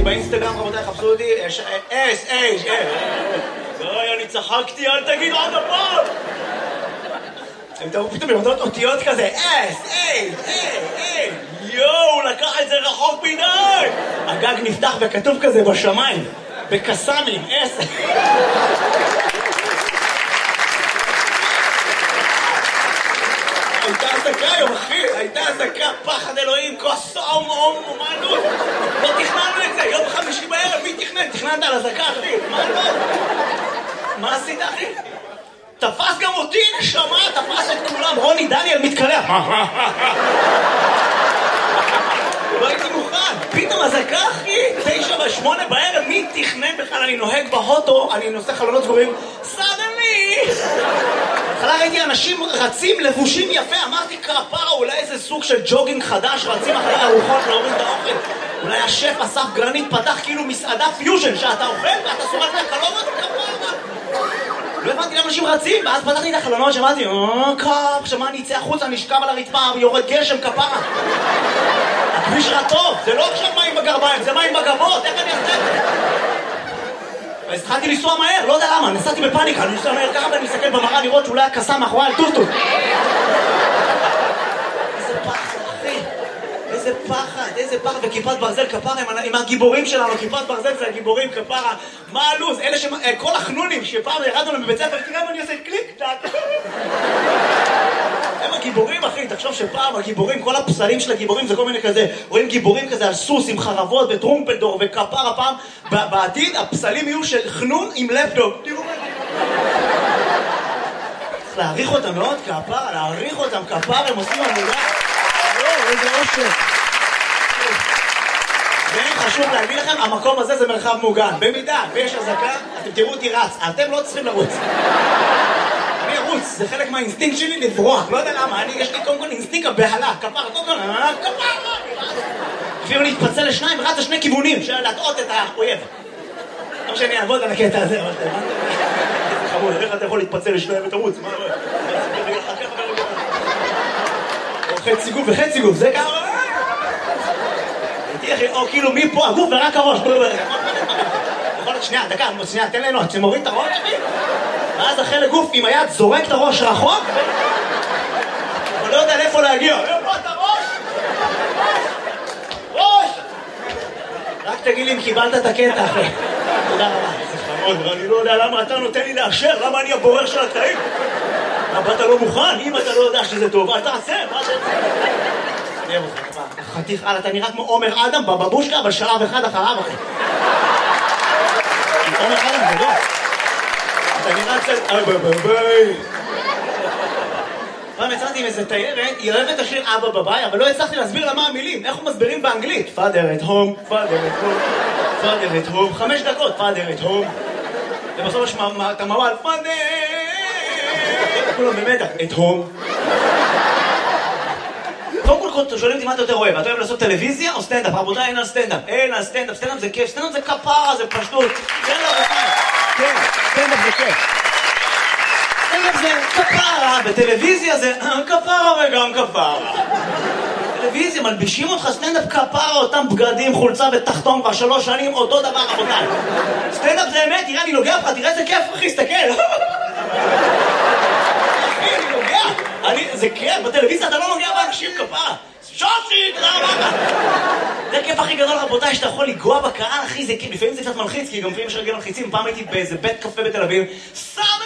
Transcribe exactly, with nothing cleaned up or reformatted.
באינסטגרם, רבותיי, חפשו אותי, אס, אס, אס. אוי, אני צחקתי, אל תגידו עוד הפעם. הם תראו פתאום יורדות אותיות כזה, אס, אס, אס, אס. יואו, לקח את זה רחוק מדי. הגג נפתח וכתוב כזה בשמיים, בקסמים, אס. הייתה עסקה היום, אחי, הייתה עסקה, פחד אלוהים, כוס אום אום אומנות. לא תכננו את זה, יום חמישי בערב, מי תכנן? תכננת על עסקה, אחי, מה לא? מה עשית, אחי? תפס גם אותי, נשמה, תפס את כולם, רוני דניאל מתקלח. לא הייתי מוכן, פתאום עסקה, אחי, תשע ושמונה בערב, מי תכנן בכלל? אני נוהג בהוטו, אני נושא חלונות סגורים, סדני! בהתחלה ראיתי אנשים רצים לבושים יפה, אמרתי כפרה, אולי איזה סוג של ג'וגינג חדש, רצים אחרי ארוחות להוריד את האוכל. אולי השף אסף גרנית פתח כאילו מסעדה פיוז'ן, שאתה אוכל ואתה סורק מהקלוריות כפרה. לא הבנתי למה אנשים רצים, ואז פתחתי את החלונות, שמעתי, אה, קאפ, שמה אני אצא החוצה, נשכב על הרצפה, יורד גשם כפרה. הכביש רטוב, זה לא עכשיו מים בגרביים, זה מים בגבות, איך אני אעשה את זה? אז התחלתי לנסוע מהר, לא יודע למה, נסעתי בפאניקה, אני נוסע מהר ככה ואני מסתכל במראה לראות שאולי הקסם מאחורי על טוסטוס. איזה פחד, אחי, איזה פחד, איזה פחד, וכיפת ברזל כפרה עם הגיבורים שלנו, כיפת ברזל זה הגיבורים כפרה, מה הלו"ז? אלה ש... כל החנונים שפעם ירדנו להם בבית ספר, תראה מה אני עושה, קליק, טק. הם הגיבורים, אחי, תחשוב שפעם הגיבורים, כל הפסלים של הגיבורים זה כל מיני כזה, רואים גיבורים כזה על סוס עם חרבות וטרומפלדור וכפר הפעם, בעתיד הפסלים יהיו של חנון עם לפטופ. תראו מה זה. צריך להעריך אותם מאוד כפר, להעריך אותם כפר, הם עושים עבודה. לא, איזה אושר. וחשוב להגיד לכם, המקום הזה זה מרחב מוגן. במידה, ויש הזקה, אתם תראו אותי רץ, אתם לא צריכים לרוץ. אני ארוץ, זה חלק מהאינסטינקט שלי לברוח, לא יודע למה, אני יש לי קודם כל אינסטינקט הבהלה, כפר, קודם כל, כפר, אפילו להתפצל לשניים, רץ לשני כיוונים, של להטעות את האויב. לא שאני אעבוד על הקטע הזה, אבל אתה הבנת? זה חמוד, איך אתה יכול להתפצל לשניים ותרוץ? מה לא? או חצי גוף וחצי גוף, זה ככה? או כאילו מפה הגוף ורק הראש. יכול להיות שנייה, דקה, שנייה, תן לנו, שמוריד את הראש שלי, ואז החלק גוף עם היד זורק את הראש רחוק, אבל לא יודע לאיפה להגיע. איפה את הראש? ראש! רק תגיד לי אם קיבלת את הקטע, אחי. תודה רבה. זה חמוד, ואני לא יודע למה אתה נותן לי לאשר, למה אני הבורר של הקטעים? למה אתה לא מוכן? אם אתה לא יודע שזה טוב, אל תעשה, מה זה? נראה אותך, חתיך, הלאה, אתה נראה כמו עומר אדם בבבושקה, אבל שלב אחד אחריו, אחי. עומר אדם, זה לא. אתה נראה קצת... אבא בביי. פעם יצאתי עם איזה תיירת, היא אוהבת השיר אבא בביי, אבל לא הצלחתי להסביר לה מה המילים, איך הוא מסבירים באנגלית. Father at home, Father at home, Father at home, חמש דקות, Father at home. ובסוף יש את המוואל, Father! כולם במדע, at home. קודם כל שואלים אותי מה אתה יותר אוהב, אתה אוהב לעשות טלוויזיה או סטנדאפ? רבותיי, אין על סטנדאפ, אין על סטנדאפ, סטנדאפ זה כיף, סטנדאפ זה כפרה, זה פשטות. כן, רבותיי, כן, סטנדאפ זה כיף. סטנדאפ זה כפרה, בטלוויזיה זה כפרה וגם כפרה. טלוויזיה, מלבישים אותך סטנדאפ כפרה, אותם בגדים, חולצה ותחתון כבר שלוש שנים, אותו דבר, רבותיי. סטנדאפ זה אמת, תראה, אני נוגע לך, תראה איזה כיף, אחי, סתכל. זה כיף, בטלוויזיה אתה לא נוגע באנשים כפרה. שושי, תודה רבה. זה הכיף הכי גדול, רבותיי, שאתה יכול לגוע בקהל, אחי, זה כיף, לפעמים זה קצת מלחיץ, כי גם לפעמים יש רגל מלחיצים, פעם הייתי באיזה בית קפה בתל אביב, סמי!